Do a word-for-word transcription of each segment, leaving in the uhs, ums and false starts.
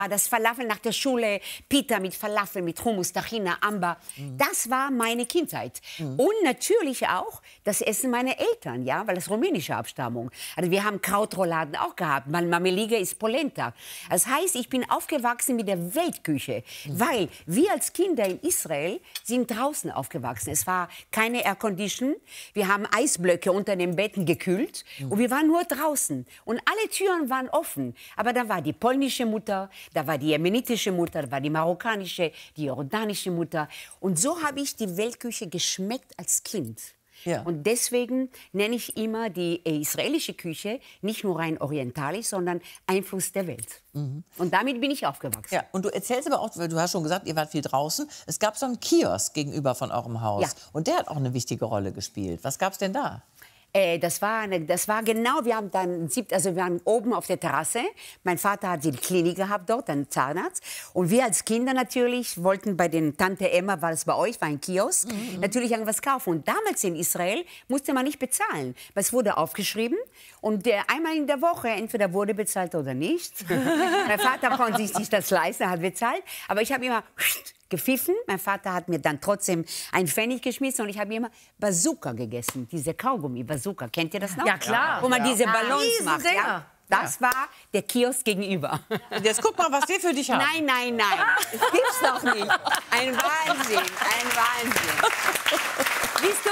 Das Falafel nach der Schule, Pita mit Falafel, mit Hummus, Tahina, Amber, mhm. das war meine Kindheit. Mhm. Und natürlich auch das Essen meiner Eltern, ja, weil das rumänische Abstammung. Also wir haben Krautrouladen auch gehabt, Mameliga ist Polenta. Das heißt, ich bin aufgewachsen mit der Weltküche, mhm. weil wir als Kinder in Israel sind draußen aufgewachsen. Es war keine Aircondition, wir haben Eisblöcke unter den Betten gekühlt mhm. und wir waren nur draußen. Und alle Türen waren offen, aber da war die polnische Mutter, da war die jemenitische Mutter, da war die marokkanische, die jordanische Mutter. Und so habe ich die Weltküche geschmeckt als Kind. Ja. Und deswegen nenne ich immer die israelische Küche nicht nur rein orientalisch, sondern Einfluss der Welt. Mhm. Und damit bin ich aufgewachsen. Ja, und du erzählst aber auch, du hast schon gesagt, ihr wart viel draußen. Es gab so einen Kiosk gegenüber von eurem Haus. Ja. Und der hat auch eine wichtige Rolle gespielt. Was gab es denn da? Äh, das, war eine, das war genau, wir haben dann, also wir waren oben auf der Terrasse. Mein Vater hat die Klinik gehabt dort, einen Zahnarzt. Und wir als Kinder natürlich wollten bei den Tante Emma, war es bei euch, war ein Kiosk, mhm. natürlich irgendwas kaufen. Und damals in Israel musste man nicht bezahlen. Weil es wurde aufgeschrieben und äh, einmal in der Woche, entweder wurde bezahlt oder nicht. Mein Vater konnte sich das leisten, hat bezahlt. Aber ich habe immer gepfiffen. Mein Vater hat mir dann trotzdem einen Pfennig geschmissen und ich habe immer Bazooka gegessen. Diese Kaugummi Bazooka, kennt ihr das noch? Ja, klar. Wo man ja. diese ja. Ballons macht. Ja? Das ja. war der Kiosk gegenüber. Jetzt guck mal, was wir für dich haben. Nein, nein, nein. Das gibt's doch nicht. Ein Wahnsinn, ein Wahnsinn. Siehst du?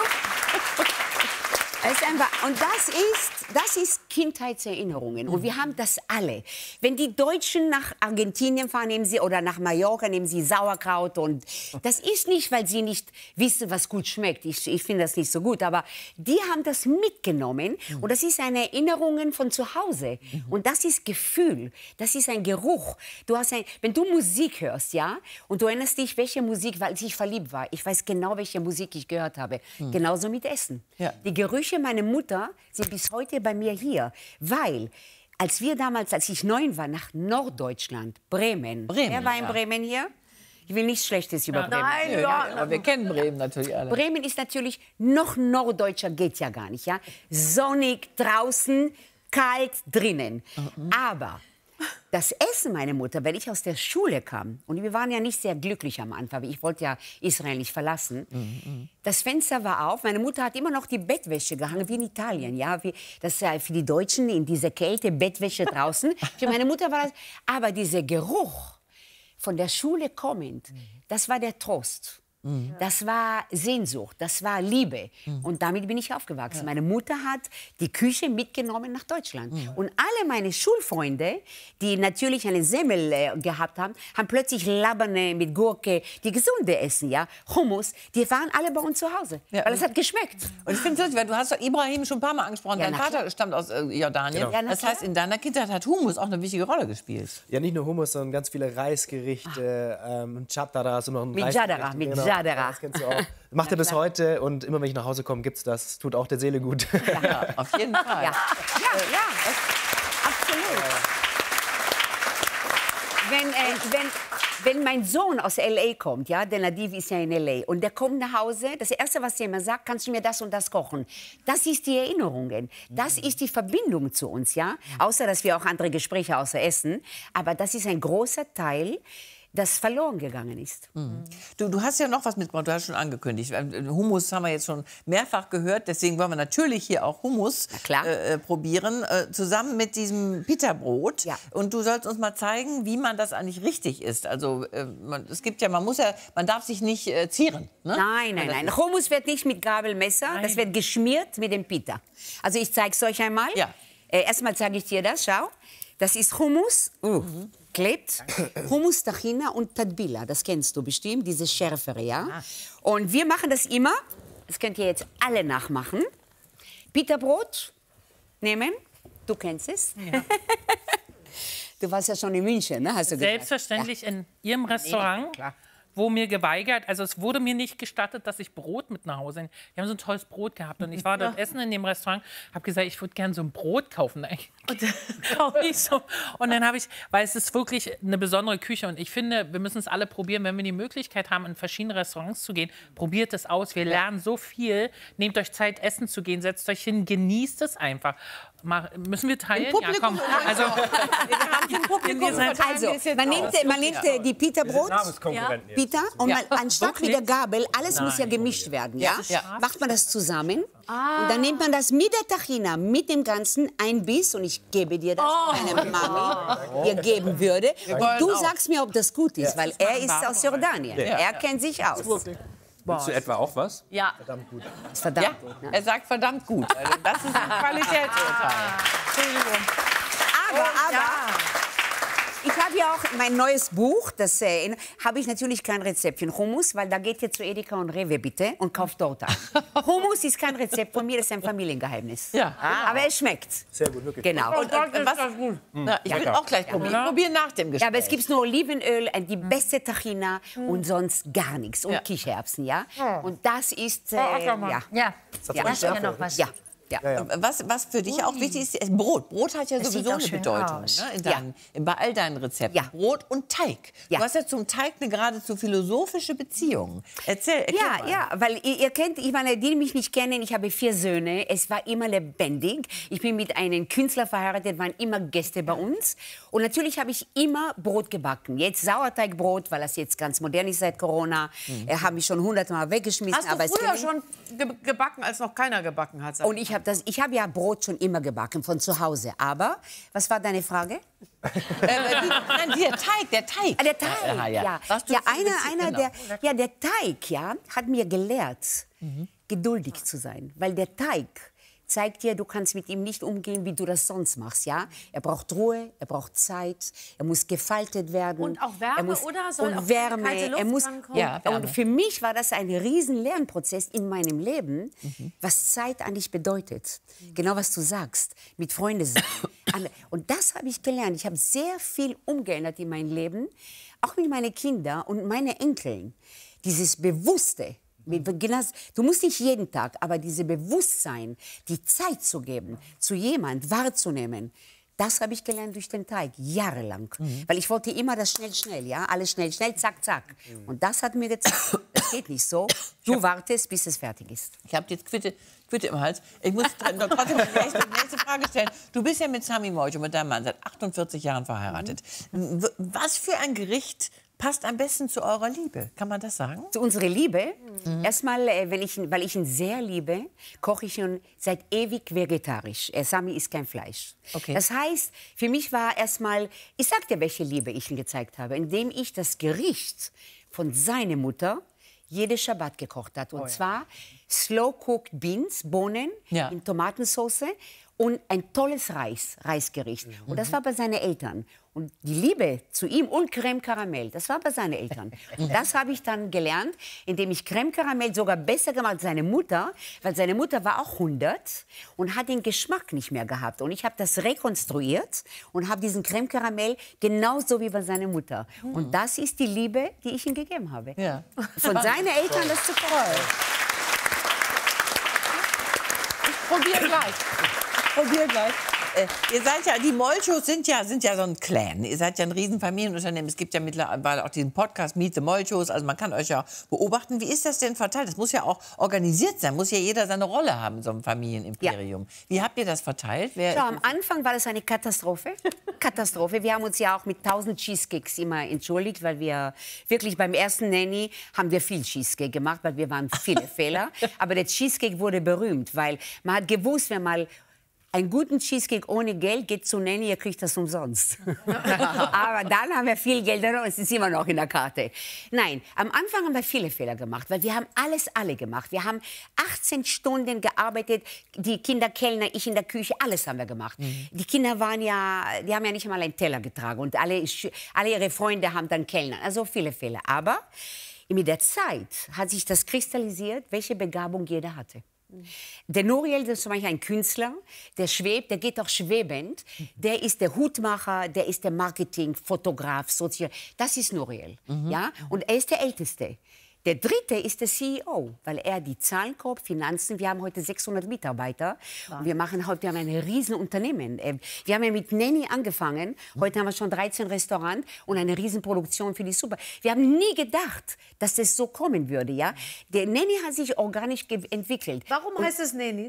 Es ist einfach, und das ist, das ist Kindheitserinnerungen. Und wir haben das alle. Wenn die Deutschen nach Argentinien fahren, nehmen sie, oder nach Mallorca, nehmen sie Sauerkraut. Und das ist nicht, weil sie nicht wissen, was gut schmeckt. Ich, ich finde das nicht so gut. Aber die haben das mitgenommen. Und das ist eine Erinnerung von zu Hause. Und das ist Gefühl. Das ist ein Geruch. Du hast ein, wenn du Musik hörst, ja, und du erinnerst dich, welche Musik, weil ich verliebt war. Ich weiß genau, welche Musik ich gehört habe. Mhm. Genauso mit Essen. Ja. Die Gerüche meiner Mutter sind bis heute bei mir hier, weil als wir damals, als ich neun war, nach Norddeutschland, Bremen. Bremen Wer war in ja. Bremen hier? Ich will nichts Schlechtes über ja. Bremen. Nein, ja, ja, aber wir kennen Bremen natürlich alle. Bremen ist natürlich noch norddeutscher, geht ja gar nicht, ja. Sonnig draußen, kalt drinnen. Mhm. Aber das Essen meiner Mutter, wenn ich aus der Schule kam, und wir waren ja nicht sehr glücklich am Anfang, ich wollte ja Israel nicht verlassen, mhm. das Fenster war auf, meine Mutter hat immer noch die Bettwäsche gehangen, wie in Italien, ja, wie, das ist ja für die Deutschen in dieser Kälte, Bettwäsche draußen, für meine Mutter war das, aber dieser Geruch von der Schule kommend, das war der Trost. Mhm. Das war Sehnsucht, das war Liebe. Mhm. Und damit bin ich aufgewachsen. Ja. Meine Mutter hat die Küche mitgenommen nach Deutschland. Mhm. Und alle meine Schulfreunde, die natürlich eine Semmel äh, gehabt haben, haben plötzlich Labane mit Gurke, die gesunde essen, ja, Hummus, die waren alle bei uns zu Hause. Ja. Weil es hat geschmeckt. Und ich finde es lustig, weil du hast doch Ibrahim schon ein paar Mal angesprochen. Ja, Dein Vater klar. stammt aus äh, Jordanien. Genau. Ja, das heißt, in deiner Kindheit hat Hummus auch eine wichtige Rolle gespielt. Ja, nicht nur Hummus, sondern ganz viele Reisgerichte, ah. ähm, Chaptaras und noch ein mit Jadara, mit genau. Jadara. Das kennst du auch. Macht er bis heute und immer wenn ich nach Hause komme, gibt's das. Tut auch der Seele gut. Ja, ja auf jeden Fall. Ja, ja, ja absolut. Wenn, äh, wenn, wenn mein Sohn aus L A kommt, ja, der Nadiv ist ja in L A, und der kommt nach Hause, das Erste, was er immer sagt, kannst du mir das und das kochen? Das ist die Erinnerungen, das ist die Verbindung zu uns, ja. Außer, dass wir auch andere Gespräche außer Essen, aber das ist ein großer Teil, das verloren gegangen ist. Mhm. Du, du hast ja noch was mitgebracht, du hast schon angekündigt. Hummus haben wir jetzt schon mehrfach gehört, deswegen wollen wir natürlich hier auch Hummus äh, probieren, äh, zusammen mit diesem Pita-Brot. Ja. Und du sollst uns mal zeigen, wie man das eigentlich richtig isst. Also äh, man, es gibt ja, man muss ja, man darf sich nicht äh, zieren. Ne? Nein, nein, nein. Hummus wird nicht mit Gabelmesser, nein. Das wird geschmiert mit dem Pita. Also ich zeige es euch einmal. Ja. Äh, erstmal zeige ich dir das, schau. Das ist Hummus. Uh. Mhm. Klebt, Hummus, Tahina und Tadbila, das kennst du bestimmt, diese Schärfere, ja? Und wir machen das immer, das könnt ihr jetzt alle nachmachen. Pita-Brot nehmen, du kennst es. Ja. Du warst ja schon in München, ne? Hast du Selbstverständlich ja. in Ihrem Restaurant. Nee, wo mir geweigert, also es wurde mir nicht gestattet, dass ich Brot mit nach Hause nehme. Die haben so ein tolles Brot gehabt und ich war dort essen in dem Restaurant, habe gesagt, ich würde gerne so ein Brot kaufen. Und, so. und dann habe ich, weil es ist wirklich eine besondere Küche und ich finde, wir müssen es alle probieren, wenn wir die Möglichkeit haben, in verschiedene Restaurants zu gehen, probiert es aus. Wir lernen so viel, nehmt euch Zeit, essen zu gehen, setzt euch hin, genießt es einfach. Mach, müssen wir teilen? Im Publikum Ja, komm. Also, Also, man nimmt, man nimmt äh, die Pita-Brot, Pita, und Ja. man, anstatt mit der Gabel, alles muss ja gemischt werden, ja? Ja. Macht man das zusammen und dann nimmt man das mit der Tahina, mit dem Ganzen, ein Biss, und ich gebe dir das, meine Mami dir geben würde. Und du sagst mir, ob das gut ist, weil er ist aus Jordanien. Er kennt sich aus. Willst du etwa auch was? Ja. Ist verdammt Ja, gut, ne? er sagt verdammt gut. Also das ist ein Qualitätsurteil. Entschuldigung. Aber, aber, ich habe ja auch mein neues Buch, das äh, habe ich natürlich kein Rezept für Hummus, weil da geht ihr zu Edeka und Rewe bitte und kauft dort ein. Hummus ist kein Rezept von mir, das ist ein Familiengeheimnis. Ja. Aber es schmeckt. Sehr gut, wirklich. Genau. Und, und, was, na, ich will auch gleich probieren. Probieren nach dem Gespräch. Ja, aber es gibt nur Olivenöl, äh, die beste Tahina und sonst gar nichts. Und Ja. Kichererbsen, ja. Und das ist, äh, ja. Ja, Ja. da steht ja noch was. Ja. Ja. Was, was für dich auch wichtig ist, ist Brot. Brot hat ja Das sieht sowieso auch eine schön Bedeutung aus. ne? in deinen, in, bei all deinen Rezepten. Ja. Brot und Teig. Ja. Du hast ja zum Teig eine geradezu philosophische Beziehung. Erzähl, erklär Ja, mal. ja, weil ihr, ihr kennt, ich meine, die, die mich nicht kennen, ich habe vier Söhne. Es war immer lebendig. Ich bin mit einem Künstler verheiratet, waren immer Gäste bei uns. Und natürlich habe ich immer Brot gebacken. Jetzt Sauerteigbrot, weil das jetzt ganz modern ist seit Corona. Mhm. Äh, habe ich schon hundertmal weggeschmissen. Hast du aber es früher gelingt. schon ge gebacken, als noch keiner gebacken hat? Und ich habe das, ich habe ja Brot schon immer gebacken, von zu Hause. Aber, was war deine Frage? äh, die, nein, der Teig, der Teig. Ah, der Teig, Ja, ja. ja. Was du Ja, für einer, Bezie- einer genau. der, ja, der Teig, ja, hat mir gelehrt, geduldig zu sein. Weil der Teig zeigt dir, du kannst mit ihm nicht umgehen, wie du das sonst machst, ja. Er braucht Ruhe, er braucht Zeit, er muss gefaltet werden. Und auch Wärme, er muss, oder? Soll und auch Wärme, kalte Luft er muss, rankommen? Ja, Wärme. Und für mich war das ein riesen Lernprozess in meinem Leben, was Zeit eigentlich bedeutet. Genau, was du sagst, mit Freunden sein. Alle- Und das habe ich gelernt. Ich habe sehr viel umgeändert in meinem Leben, auch mit meinen Kindern und meinen Enkeln. Dieses Bewusste. Du musst nicht jeden Tag, aber dieses Bewusstsein, die Zeit zu geben, zu jemand wahrzunehmen, das habe ich gelernt durch den Teig, jahrelang. Weil ich wollte immer das schnell, schnell, ja, alles schnell, schnell, zack, zack. Und das hat mir gezeigt, das geht nicht so. Du wartest, bis es fertig ist. Ich habe jetzt Quitte, Quitte im Hals. Ich muss tr- trotzdem die nächste, nächste Frage stellen. Du bist ja mit Sami Molcho, mit deinem Mann, seit achtundvierzig Jahren verheiratet. W- Was für ein Gericht passt am besten zu eurer Liebe? Kann man das sagen? Zu unserer Liebe, erstmal, äh, wenn ich, ihn- weil ich ihn sehr liebe, koche ich ihn seit ewig vegetarisch. Äh, Sami isst kein Fleisch. Okay. Das heißt, für mich war erstmal, ich sag dir, welche Liebe ich ihm gezeigt habe, indem ich das Gericht von seiner Mutter jede Schabbat gekocht hat. Und zwar Slow-Cooked Beans, Bohnen Ja. in Tomatensauce und ein tolles Reis, Reisgericht. Und das war bei seinen Eltern. Und die Liebe zu ihm und Creme Karamell, das war bei seinen Eltern. Und das habe ich dann gelernt, indem ich Creme Karamell sogar besser gemacht als seine Mutter, weil seine Mutter war auch hundert und hat den Geschmack nicht mehr gehabt. Und ich habe das rekonstruiert und habe diesen Creme Karamell genauso wie bei seiner Mutter. Und das ist die Liebe, die ich ihm gegeben habe. Ja. Von seinen Eltern das zu kochen. Probier gleich. Probier gleich. Äh, ihr seid ja, die Molchos sind ja, sind ja so ein Clan. Ihr seid ja ein Riesenfamilienunternehmen. Es gibt ja mittlerweile auch diesen Podcast Meet the Molchos. Also man kann euch ja beobachten. Wie ist das denn verteilt? Das muss ja auch organisiert sein. Muss ja jeder seine Rolle haben in so einem Familienimperium. Wie habt ihr das verteilt? Wer Ja, am Anfang war das eine Katastrophe. Katastrophe. Wir haben uns ja auch mit tausend Cheesecakes immer entschuldigt, weil wir wirklich beim ersten Nanny haben wir viel Cheesecake gemacht, weil wir waren viele Fehler. Aber der Cheesecake wurde berühmt, weil man hat gewusst, wenn mal einen guten Cheesecake ohne Geld geht zu Nanny, ihr kriegt das umsonst. Aber dann haben wir viel Geld und es ist immer noch in der Karte. Nein, am Anfang haben wir viele Fehler gemacht, weil wir haben alles alle gemacht. Wir haben achtzehn Stunden gearbeitet, die Kinder Kellner, ich in der Küche, alles haben wir gemacht. Mhm. Die Kinder waren ja, die haben ja nicht einmal einen Teller getragen und alle, alle ihre Freunde haben dann Kellner. Also viele Fehler. Aber mit der Zeit hat sich das kristallisiert, welche Begabung jeder hatte. Der Nuriel, das ist zum Beispiel ein Künstler, der schwebt, der geht auch schwebend. Der ist der Hutmacher, der ist der Marketing, Fotograf, Sozial. Das ist Nuriel, mhm. ja? Und er ist der Älteste. Der Dritte ist der C E O, weil er die Zahlen kauft, Finanzen. Wir haben heute sechshundert Mitarbeiter und wir machen heute wir haben ein Riesenunternehmen. Wir haben ja mit Nanny angefangen. Heute haben wir schon dreizehn Restaurants und eine Riesenproduktion für die Suppe. Wir haben nie gedacht, dass es so kommen würde, ja? Der Nanny hat sich organisch entwickelt. Warum heißt es Nannies?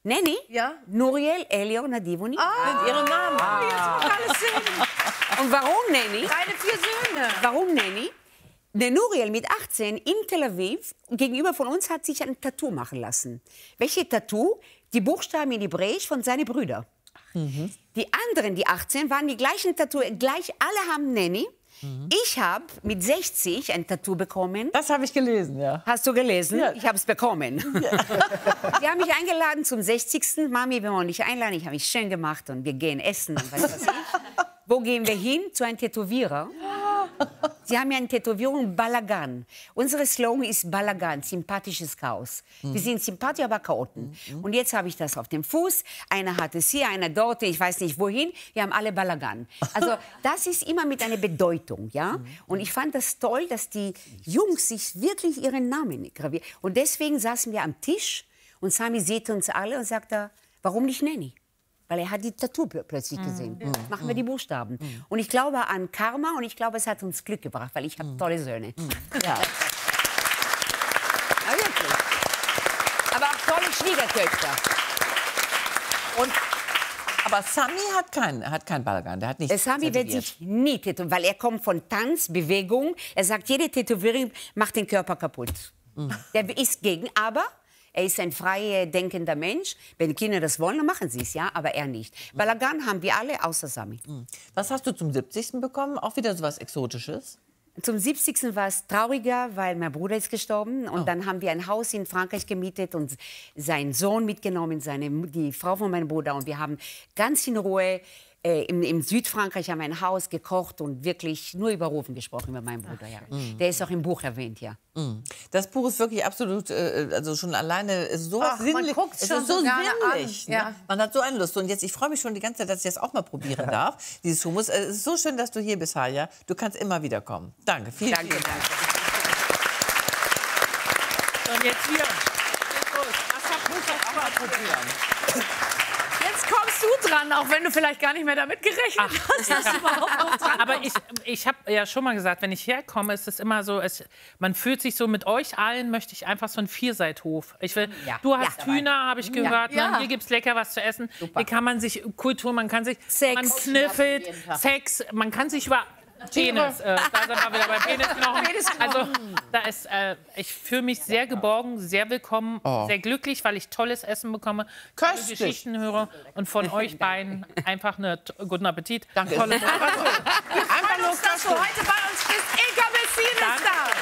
Nanny? Ja. Nuriel, Elio, Nadivoni. Ah, Sind ihre Namen. Ah, jetzt macht alles Sinn. Und warum Nanny? Deine vier Söhne. Warum Nanny? Der Nuriel mit achtzehn in Tel Aviv, gegenüber von uns, hat sich ein Tattoo machen lassen. Welche Tattoo? Die Buchstaben in Hebräisch von seinen Brüdern. Mhm. Die anderen, die achtzehn, waren die gleichen Tattoo. Gleich alle haben Nanny. Mhm. Ich habe mit sechzig ein Tattoo bekommen. Das habe ich gelesen, ja. Hast du gelesen? Ja. Ich habe es bekommen. Ja. Die haben mich eingeladen zum sechzigsten Mami, wir wollen dich einladen. Ich habe mich schön gemacht und wir gehen essen und was weiß ich. Wo gehen wir hin? Zu einem Tätowierer. Sie haben ja eine Tätowierung Balagan. Unser Slogan ist Balagan, sympathisches Chaos. Mhm. Wir sind sympathisch, aber Chaoten. Mhm. Und jetzt habe ich das auf dem Fuß. Einer hat es hier, einer dort, ich weiß nicht wohin. Wir haben alle Balagan. Also das ist immer mit einer Bedeutung, ja. Mhm. Und ich fand das toll, dass die Jungs sich wirklich ihren Namen gravieren. Und deswegen saßen wir am Tisch und Sami sieht uns alle und sagt, warum nicht Nanny? Weil er hat die Tattoo plötzlich gesehen. Mm. Machen wir die Buchstaben. Mm. Und ich glaube an Karma und ich glaube, es hat uns Glück gebracht, weil ich habe mm. tolle Söhne. Mm. Ja. Ja, wirklich. Aber auch tolle Schwiegertöchter. Und, aber Sami hat keinen hat kein Balagan, der hat nichts Sami wird sich nie tätowieren, weil er kommt von Tanz, Bewegung. Er sagt, jede Tätowierung macht den Körper kaputt. Mm. Der ist gegen, aber... Er ist ein frei denkender Mensch. Wenn die Kinder das wollen, dann machen sie es, ja, aber er nicht. Balagan haben wir alle, außer Sami. Was hast du zum siebzigsten bekommen? Auch wieder so was Exotisches? Zum siebzigsten war es trauriger, weil mein Bruder ist gestorben. Und oh. dann haben wir ein Haus in Frankreich gemietet und seinen Sohn mitgenommen, seine, die Frau von meinem Bruder. Und wir haben ganz in Ruhe äh, im, im Südfrankreich haben wir ein Haus gekocht und wirklich nur über Rufen gesprochen, über meinen Bruder. Ja. Mm. Der ist auch im Buch erwähnt, ja. Mm. Das Buch ist wirklich absolut, äh, also schon alleine so Ach, sinnlich. Man guckt es schon ist so so sinnlich. an. Ja. Ne? Man hat so eine Lust. Und jetzt, ich freue mich schon die ganze Zeit, dass ich das auch mal probieren darf, dieses Hummus. Es ist so schön, dass du hier bist, Haja. Du kannst immer wieder kommen. Danke, vielen Danke, vielen Dank. Und jetzt hier. Jetzt los. Das muss ich auch mal probieren. Jetzt kommst du dran, auch wenn du vielleicht gar nicht mehr damit gerechnet Ach, hast. Dass du überhaupt noch dran Aber ich, ich habe ja schon mal gesagt, wenn ich herkomme, ist es immer so, es, man fühlt sich so, mit euch allen möchte ich einfach so einen Vierseithof. Ich will, ja. du hast ja, Hühner, habe ich gehört. Ja. Ne? Hier gibt es lecker was zu essen. Super. Hier kann man sich, Kultur, man kann sich, Sex. man kniffelt, Sex, man kann sich über... Penis, äh, da sind wir wieder bei Penisknochen. Also, da ist, äh, ich fühle mich sehr geborgen, sehr willkommen, oh. sehr glücklich, weil ich tolles Essen bekomme, tolle Geschichten höre und von euch beiden einfach einen guten Appetit. Danke. Tolle Wir freuen uns, dass du heute bei uns bist. Ilka Bessin ist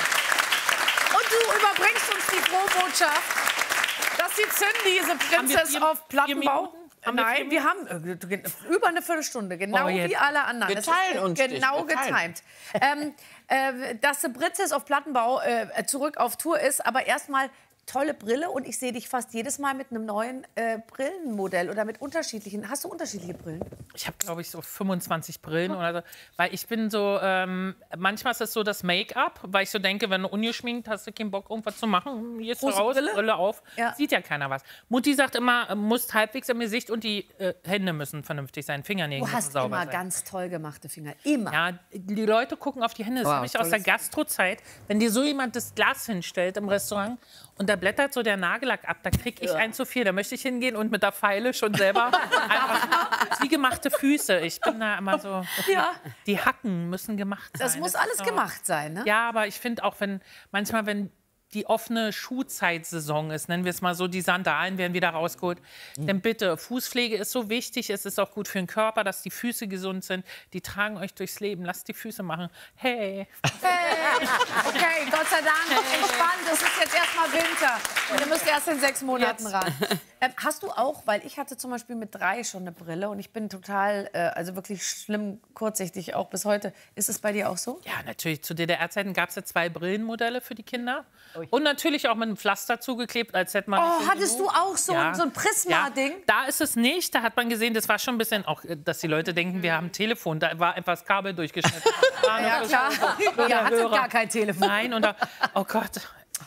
da. Und du überbringst uns die frohe Botschaft, dass die Zündi, diese Prinzess auf Plattenbau... Haben Nein, wir haben äh, über eine Viertelstunde, genau oh, wie alle anderen. Wir teilen uns genau dich, wir teilen. getimt. ähm, äh, dass die Britzes auf Plattenbau äh, zurück auf Tour ist, aber erstmal tolle Brille und ich sehe dich fast jedes Mal mit einem neuen äh, Brillenmodell oder mit unterschiedlichen. Hast du unterschiedliche Brillen? Ich habe, glaube ich, so fünfundzwanzig Brillen oder so. Weil ich bin so, ähm, manchmal ist es so das Make-up, weil ich so denke, wenn du ungeschminkt hast, du keinen Bock, irgendwas zu machen. Hier ist du raus, Brille? Brille auf, Ja. sieht ja keiner was. Mutti sagt immer, äh, musst halbwegs im Gesicht und die äh, Hände müssen vernünftig sein, Fingernägel Du müssen hast sauber immer sein. ganz toll gemachte Finger. Immer. Ja, die Leute gucken auf die Hände. Das Wow, habe ich aus der tolles- Gastrozeit. Wenn dir so jemand das Glas hinstellt im Restaurant und da blättert so der Nagellack ab, da krieg ich ein zu viel. Da möchte ich hingehen und mit der Pfeile schon selber einfach wie gemachte Füße. Ich bin da immer so. Ja. Die Hacken müssen gemacht sein. Das muss ist alles so- gemacht sein, ne? Ja, aber ich finde auch, wenn manchmal, wenn die offene Schuhzeitsaison ist, nennen wir es mal so, die Sandalen werden wieder rausgeholt. Mhm. Denn bitte, Fußpflege ist so wichtig, es ist auch gut für den Körper, dass die Füße gesund sind. Die tragen euch durchs Leben. Lasst die Füße machen. Hey. Hey. Okay, Gott sei Dank. Entspannt. Es ist jetzt erstmal Winter. Und ihr müsst erst in sechs Monaten ran. Ähm, hast du auch, weil ich hatte zum Beispiel mit drei schon eine Brille und ich bin total, äh, also wirklich schlimm kurzsichtig, auch bis heute. Ist es bei dir auch so? Ja, natürlich. Zu D D R-Zeiten gab es ja zwei Brillenmodelle für die Kinder. Und natürlich auch mit einem Pflaster zugeklebt, als hätte man... Oh, hattest du auch so, Ja. ein- so ein Prisma-Ding? Ja, da ist es nicht. Da hat man gesehen, das war schon ein bisschen, auch, dass die Leute denken, wir haben ein Telefon. Da war einfach das Kabel durchgeschnitten. Ja, klar. Ihr hattet gar kein Telefon. Nein, und da, oh Gott.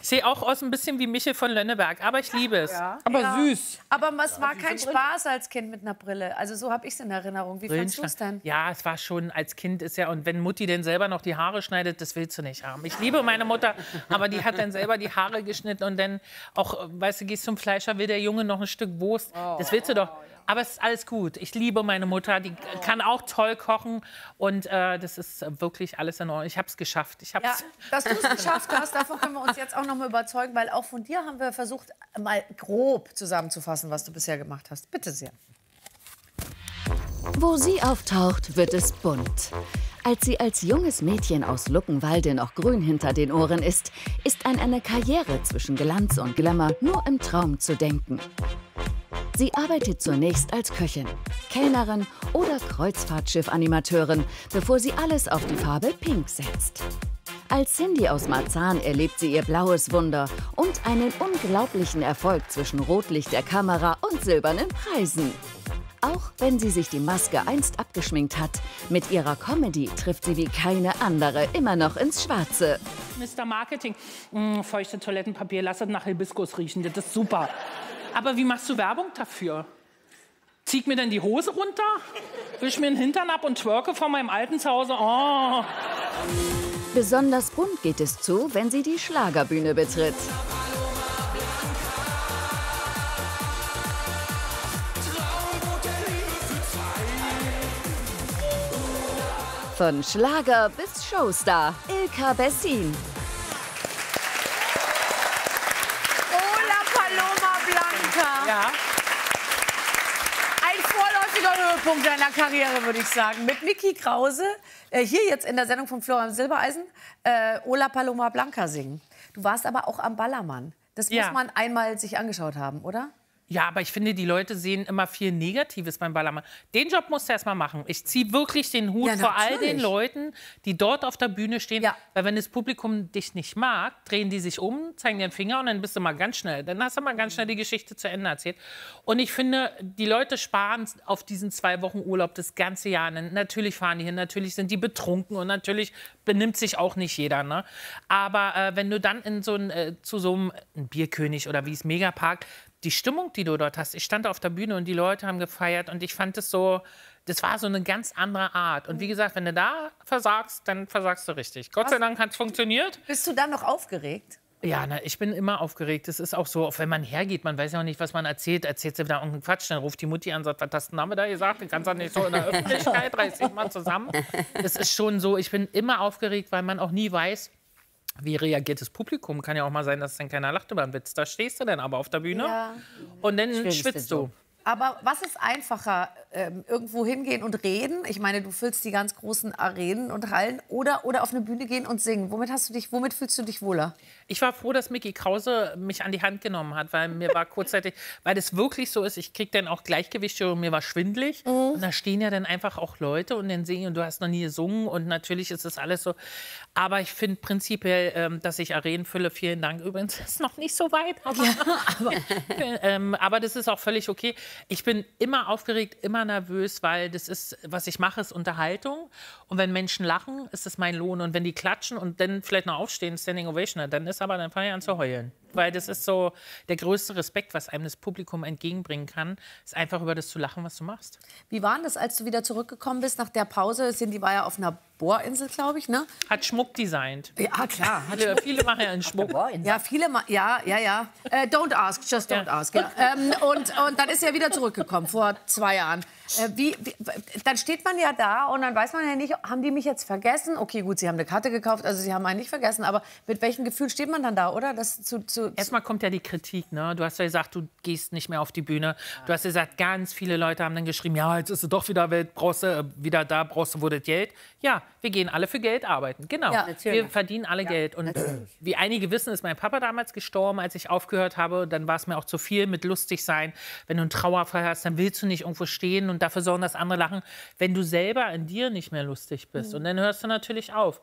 Ich sehe auch aus ein bisschen wie Michel von Lönneberg, aber ich liebe es. Ja. Aber Ja. süß. Aber es war kein Spaß als Kind mit einer Brille. Also so habe ich es in Erinnerung. Wie fandest du es denn? Ja, es war schon, als Kind ist ja, und wenn Mutti denn selber noch die Haare schneidet, das willst du nicht haben. Ich liebe meine Mutter, aber die hat dann selber die Haare geschnitten und dann auch, weißt du, gehst zum Fleischer, will der Junge noch ein Stück Wurst. Das willst du doch. Aber es ist alles gut. Ich liebe meine Mutter, die kann auch toll kochen und äh, das ist wirklich alles in Ordnung. Ich habe es geschafft. Ich Ja, hab's dass du es geschafft hast, davon können wir uns jetzt auch noch mal überzeugen, weil auch von dir haben wir versucht, mal grob zusammenzufassen, was du bisher gemacht hast. Bitte sehr. Wo sie auftaucht, wird es bunt. Als sie als junges Mädchen aus Luckenwalde noch grün hinter den Ohren ist, ist an eine Karriere zwischen Glanz und Glamour nur im Traum zu denken. Sie arbeitet zunächst als Köchin, Kellnerin oder Kreuzfahrtschiff-Animateurin, bevor sie alles auf die Farbe Pink setzt. Als Cindy aus Marzahn erlebt sie ihr blaues Wunder und einen unglaublichen Erfolg zwischen Rotlicht der Kamera und silbernen Preisen. Auch wenn sie sich die Maske einst abgeschminkt hat, mit ihrer Comedy trifft sie wie keine andere immer noch ins Schwarze. Mister Marketing, mm, feuchte Toilettenpapier, lass es nach Hibiskus riechen, das ist super. Aber wie machst du Werbung dafür? Zieh ich mir denn die Hose runter, wisch mir den Hintern ab und twerke vor meinem alten Zuhause? Oh. Besonders bunt geht es zu, wenn sie die Schlagerbühne betritt. Von Schlager bis Showstar, Ilka Bessin. Ola Paloma Blanca. Ja. Ein vorläufiger Höhepunkt deiner Karriere, würde ich sagen. Mit Micky Krause, äh, hier jetzt in der Sendung von Florian Silbereisen, äh, Ola Paloma Blanca singen. Du warst aber auch am Ballermann. Das Ja. muss man einmal sich angeschaut haben, oder? Ja, aber ich finde, die Leute sehen immer viel Negatives beim Ballermann. Den Job musst du erst mal machen. Ich ziehe wirklich den Hut Ja, vor all natürlich. den Leuten, die dort auf der Bühne stehen. Ja. Weil wenn das Publikum dich nicht mag, drehen die sich um, zeigen dir den Finger und dann bist du mal ganz schnell. Dann hast du mal ganz schnell die Geschichte zu Ende erzählt. Und ich finde, die Leute sparen auf diesen zwei Wochen Urlaub das ganze Jahr. Natürlich fahren die hin, natürlich sind die betrunken und natürlich benimmt sich auch nicht jeder. Ne? Aber äh, wenn du dann in so ein, äh, zu so einem ein Bierkönig oder wie es Megapark, die Stimmung, die du dort hast. Ich stand auf der Bühne und die Leute haben gefeiert und ich fand es so, das war so eine ganz andere Art. Und wie gesagt, wenn du da versagst, dann versagst du richtig. Gott sei Dank hat es funktioniert. Bist du dann noch aufgeregt? Ja, na, ich bin immer aufgeregt. Das ist auch so, auch wenn man hergeht, man weiß ja auch nicht, was man erzählt. Erzählt sie wieder irgendeinen Quatsch, dann ruft die Mutti an und sagt, was hast du denn da gesagt? Du kannst doch nicht so in der Öffentlichkeit, reiß dich mal zusammen. Das ist schon so, ich bin immer aufgeregt, weil man auch nie weiß, wie reagiert das Publikum? Kann ja auch mal sein, dass dann keiner lacht über einen Witz. Da stehst du dann aber auf der Bühne Ja. und dann schwitzt du. Aber was ist einfacher, ähm, irgendwo hingehen und reden? Ich meine, du füllst die ganz großen Arenen und Hallen. Oder, oder auf eine Bühne gehen und singen. Womit, hast du dich, womit fühlst du dich wohler? Ich war froh, dass Micky Krause mich an die Hand genommen hat, weil mir war kurzzeitig, weil das wirklich so ist, ich krieg dann auch Gleichgewichte und mir war schwindelig. Mhm. Und da stehen ja dann einfach auch Leute und dann singen und du hast noch nie gesungen und natürlich ist das alles so. Aber ich finde prinzipiell, ähm, dass ich Arenen fülle, vielen Dank übrigens, ist noch nicht so weit. Aber, ja, aber, ähm, aber das ist auch völlig okay. Ich bin immer aufgeregt, immer nervös, weil das ist, was ich mache, ist Unterhaltung. Und wenn Menschen lachen, ist das mein Lohn. Und wenn die klatschen und dann vielleicht noch aufstehen, Standing Ovation, dann ist aber, dann fange ich an zu heulen. Weil das ist so der größte Respekt, was einem das Publikum entgegenbringen kann, ist einfach über das zu lachen, was du machst. Wie war das, als du wieder zurückgekommen bist nach der Pause? Cindy war ja auf einer Bohrinsel, glaube ich, ne? Hat Schmuck designt. Ja, klar. Viele, viele machen ja einen Schmuck. Ja, viele, ma ja, ja, ja. Äh, don't ask, just don't Ja. ask. Ja. Ähm, und, und dann ist er wieder zurückgekommen, vor zwei Jahren. Äh, wie, wie, dann steht man ja da und dann weiß man ja nicht, haben die mich jetzt vergessen? Okay, gut, sie haben eine Karte gekauft, also sie haben einen nicht vergessen. Aber mit welchem Gefühl steht man dann da, oder? Das zu, zu, Erstmal kommt ja die Kritik. Ne? Du hast ja gesagt, du gehst nicht mehr auf die Bühne. Du hast gesagt, ganz viele Leute haben dann geschrieben, ja, jetzt ist du doch wieder, Welt, brauchst du, äh, wieder da, brauchst du wohl das Geld. Ja, wir gehen alle für Geld arbeiten. Genau, Ja, wir verdienen alle Geld. Und wie einige wissen, ist mein Papa damals gestorben, als ich aufgehört habe. Dann war es mir auch zu viel mit lustig sein. Wenn du einen Trauerfall hast, dann willst du nicht irgendwo stehen und dafür sorgen, dass andere lachen. Wenn du selber in dir nicht mehr lustig bist. Und dann hörst du natürlich auf.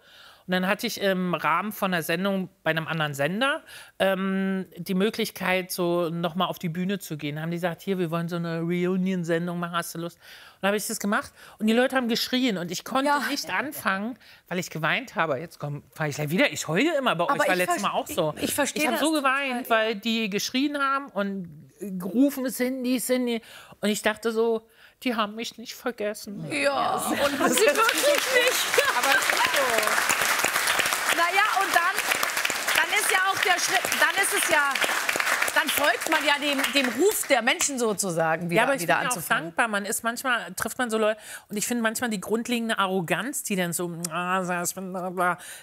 Und dann hatte ich im Rahmen von einer Sendung bei einem anderen Sender ähm, die Möglichkeit, so nochmal auf die Bühne zu gehen. Da haben die gesagt, hier, wir wollen so eine Reunion-Sendung machen, hast du Lust? Und dann habe ich das gemacht und die Leute haben geschrien und ich konnte Ja. nicht anfangen, weil ich geweint habe. Jetzt fange ich gleich wieder, ich heule immer, bei euch war letztes Mal auch so. Ich, ich verstehe Ich habe das so geweint, total. weil die geschrien haben und gerufen, Cindy, Cindy. Und ich dachte so, die haben mich nicht vergessen. Ja, und haben sie wirklich nicht. Aber es ist so. Naja, und dann, dann ist ja auch der Schritt, dann ist es ja, dann folgt man ja dem, dem Ruf der Menschen sozusagen wieder, Ja, aber ich wieder bin ja auch anzufangen. dankbar. Man ist manchmal, trifft man so Leute und ich finde manchmal die grundlegende Arroganz, die dann so, ah, das, bla, bla,